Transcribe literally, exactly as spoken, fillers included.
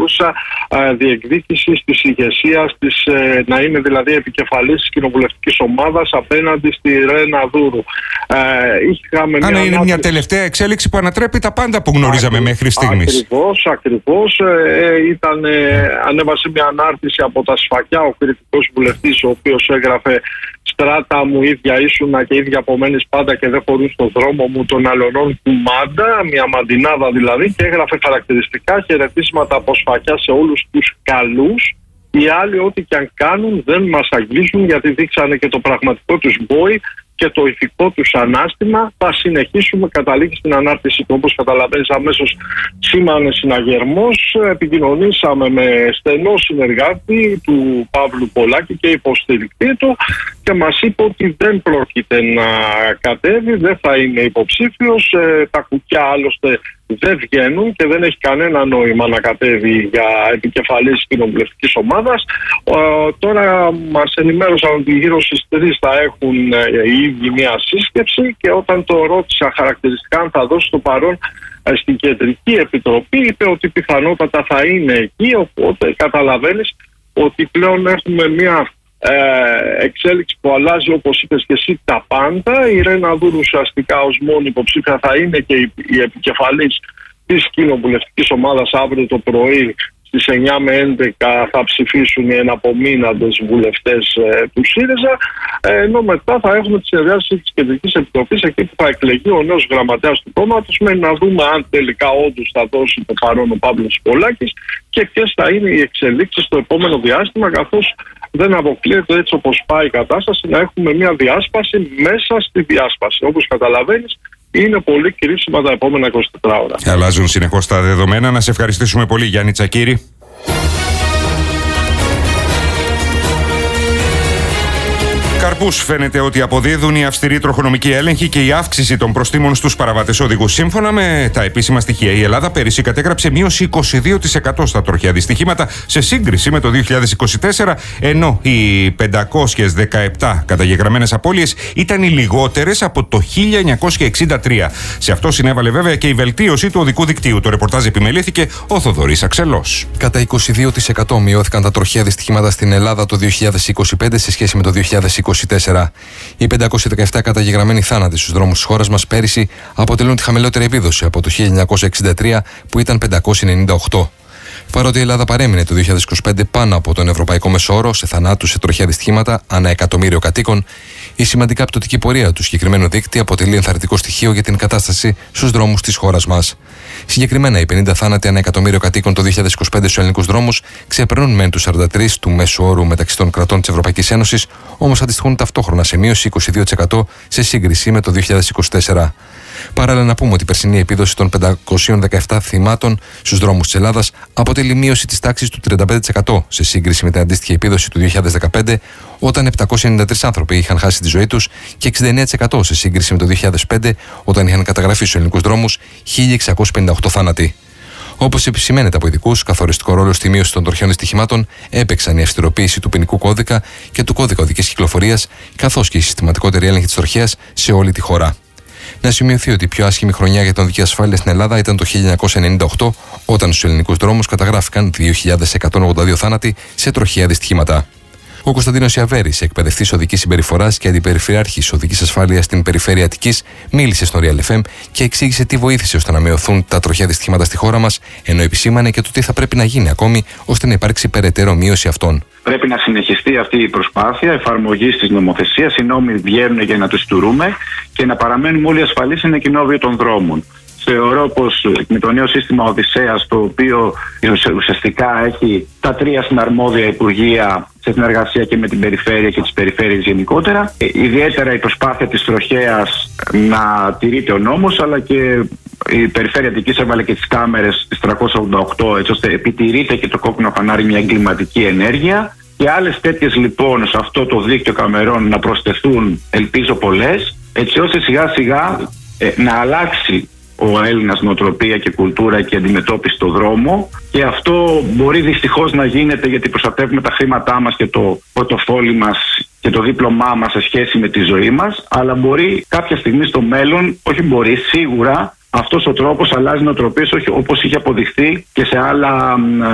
παρούσα ε, διεκδίκηση της ηγεσίας της, ε, να είναι δηλαδή επικεφαλής της κοινοβουλευτικής ομάδας απέναντι στη Ρένα Δούρου. Ε, Αν είναι ανάπτυξη... μια τελευταία εξέλιξη που ανατρέπει τα πάντα που γνωρίζαμε Ακρι... μέχρι στιγμής. Ακριβώς, ακριβώς. Ε, ήταν, ε, ανέβασε μια ανάρτηση από τα Σφακιά ο κριτικός βουλευτής, ο οποίος έγραφε «Στράτα μου, ίδια ήσουνα και ίδια απομένεις πάντα και δεν χωρούν στον δρόμο μου των αλωνών κουμάντα», μια μαντινάδα δηλαδή, και έγραφε χαρακτηριστικά χαιρετίσματα από Σφακιά σε όλους τους καλούς. Οι άλλοι ό,τι και αν κάνουν δεν μας αγγίζουν, γιατί δείξανε και το πραγματικό τους μπόι και το ηθικό τους ανάστημα. Θα συνεχίσουμε, καταλήγει στην ανάρτηση του. Όπως καταλαβαίνεις, αμέσως σήμανε συναγερμός. Επικοινωνήσαμε με στενό συνεργάτη του Παύλου Πολάκη και υποστηρικτή του και μας είπε ότι δεν πρόκειται να κατέβει, δεν θα είναι υποψήφιος. Ε, τα κουκιά άλλωστε δεν βγαίνουν και δεν έχει κανένα νόημα να κατέβει για επικεφαλής κοινοβουλευτικής ομάδας. Ε, τώρα μας ενημέρωσαν ότι γύρω στις τρεις θα έχουν ε, οι ίδιοι μια σύσκεψη, και όταν το ρώτησα χαρακτηριστικά αν θα δώσει το παρόν ε, στην Κεντρική Επιτροπή, είπε ότι πιθανότατα θα είναι εκεί. Οπότε καταλαβαίνεις ότι πλέον έχουμε μια Ε, εξέλιξη που αλλάζει, όπως είπες και εσύ, τα πάντα. Η Ρένα Δούρου ουσιαστικά ως μόνη υποψήφια θα είναι και η, η επικεφαλής της κοινοβουλευτικής ομάδας. Αύριο το πρωί στις εννιά με έντεκα θα ψηφίσουν οι εναπομείναντες βουλευτές ε, του ΣΥΡΙΖΑ, ε, ενώ μετά θα έχουμε τη συνεδρίαση της Κεντρικής Επιτροπής, εκεί που θα εκλεγεί ο νέος γραμματέας του κόμματος. Μένει να δούμε αν τελικά όντως θα δώσει το παρόν ο Παύλος Πολάκης και ποιες θα είναι οι εξελίξεις στο επόμενο διάστημα, καθώς δεν αποκλείεται, έτσι όπως πάει η κατάσταση, να έχουμε μια διάσπαση μέσα στη διάσπαση. Όπως καταλαβαίνεις, είναι πολύ κρίσιμα τα επόμενα είκοσι τέσσερις ώρα. Αλλάζουν συνεχώς τα δεδομένα. Να σε ευχαριστήσουμε πολύ, Γιάννη Τσακίρη. Καρπούς φαίνεται ότι αποδίδουν οι αυστηροί τροχονομικοί έλεγχοι και η αύξηση των προστίμων στους παραβατές οδηγούς. Σύμφωνα με τα επίσημα στοιχεία, η Ελλάδα πέρυσι κατέγραψε μείωση είκοσι δύο τοις εκατό στα τροχαία δυστυχήματα σε σύγκριση με το δύο χιλιάδες είκοσι τέσσερα, ενώ οι πεντακόσιες δεκαεπτά καταγεγραμμένες απώλειες ήταν οι λιγότερες από το χίλια εννιακόσια εξήντα τρία. Σε αυτό συνέβαλε βέβαια και η βελτίωση του οδικού δικτύου. Το ρεπορτάζ επιμελήθηκε ο Θοδωρής Αξελός. Κατά είκοσι δύο τοις εκατό μειώθηκαν τα τροχαία δυστυχήματα στην Ελλάδα το δύο χιλιάδες είκοσι πέντε σε σχέση με το δύο χιλιάδες είκοσι τέσσερα. Οι πεντακόσιοι δεκαεπτά καταγεγραμμένοι θάνατοι στους δρόμους της χώρας μας πέρυσι αποτελούν τη χαμηλότερη επίδοση από το χίλια εννιακόσια εξήντα τρία, που ήταν πεντακόσιοι ενενήντα οκτώ. Παρότι η Ελλάδα παρέμεινε το δύο χιλιάδες είκοσι πέντε πάνω από τον ευρωπαϊκό μεσόωρο σε θανάτους σε τροχαία δυστυχήματα ανά εκατομμύριο κατοίκων, η σημαντικά πτωτική πορεία του συγκεκριμένου δείκτη αποτελεί ενθαρρυντικό στοιχείο για την κατάσταση στους δρόμους της χώρας μας. Συγκεκριμένα, οι πενήντα θάνατοι ανά εκατομμύριο κατοίκων το δύο χιλιάδες είκοσι πέντε στους ελληνικούς δρόμους ξεπερνούν μεν τους σαράντα τρία του μέσου όρου μεταξύ των κρατών της Ευρωπαϊκής Ένωσης, όμως αντιστοιχούν ταυτόχρονα σε μείωση είκοσι δύο τοις εκατό σε σύγκριση με το δύο χιλιάδες είκοσι τέσσερα. Παράλληλα, να πούμε ότι η περσινή επίδοση των πεντακόσιων δεκαεπτά θυμάτων στους δρόμους της Ελλάδας αποτελεί μείωση της τάξης του τριάντα πέντε τοις εκατό σε σύγκριση με την αντίστοιχη επίδοση του δύο χιλιάδες δεκαπέντε, όταν επτακόσιοι ενενήντα τρεις άνθρωποι είχαν χάσει τη ζωή τους, και εξήντα εννέα τοις εκατό σε σύγκριση με το δύο χιλιάδες πέντε, όταν είχαν καταγραφεί στους ελληνικούς δρόμους χίλια εξακόσιοι πενήντα οκτώ θάνατοι. Όπως επισημαίνεται από ειδικούς, καθοριστικό ρόλο στη μείωση των τροχαίων δυστυχημάτων έπαιξαν η αυστηροποίηση του ποινικού κώδικα και του κώδικα οδικής κυκλοφορίας, καθώς και η συστηματικότερη έλεγχη της τροχέας σε όλη τη χώρα. Να σημειωθεί ότι η πιο άσχημη χρονιά για την οδική ασφάλεια στην Ελλάδα ήταν το χίλια εννιακόσια ενενήντα οκτώ, όταν στους ελληνικούς δρόμους καταγράφηκαν δύο χιλιάδες εκατόν ογδόντα δύο θάνατοι σε τροχαία δυστυχήματα. Ο Κωνσταντίνος Ιαβέρης, εκπαιδευτής οδικής συμπεριφοράς και αντιπεριφερειάρχης οδικής ασφάλειας στην περιφέρεια Αττικής, μίλησε στο Real εφ εμ και εξήγησε τι βοήθησε ώστε να μειωθούν τα τροχαία δυστυχήματα στη χώρα μας, ενώ επισήμανε και το τι θα πρέπει να γίνει ακόμη ώστε να υπάρξει περαιτέρω μείωση αυτών. Πρέπει να συνεχιστεί αυτή η προσπάθεια εφαρμογής της νομοθεσίας. Οι νόμοι βγαίνουν για να τους τηρούμε και να παραμένουμε όλοι ασφαλείς σε ένα κοινόβιο των δρόμων. Θεωρώ πως με το νέο σύστημα Οδυσσέας, το οποίο ουσιαστικά έχει τα τρία συναρμόδια υπουργεία σε συνεργασία και με την περιφέρεια και τις περιφέρειες γενικότερα, ιδιαίτερα η προσπάθεια της τροχέας να τηρείται ο νόμος, αλλά και η περιφέρεια Αττικής έβαλε και τις κάμερες της τριακόσια ογδόντα οκτώ, έτσι ώστε επιτηρείται και το κόκκινο φανάρι μια εγκληματική ενέργεια. Και άλλες τέτοιες λοιπόν σε αυτό το δίκτυο καμερών να προσθεθούν, ελπίζω πολλές, έτσι ώστε σιγά σιγά ε, να αλλάξει ο Έλληνας νοοτροπία και κουλτούρα και αντιμετώπιση στο δρόμο, και αυτό μπορεί δυστυχώς να γίνεται γιατί προστατεύουμε τα χρήματά μας και το πορτοφόλι μας και το δίπλωμά μας σε σχέση με τη ζωή μας, αλλά μπορεί κάποια στιγμή στο μέλλον, όχι μπορεί, σίγουρα αυτός ο τρόπος αλλάζει νοοτροπίες, όπως είχε αποδειχθεί και σε άλλα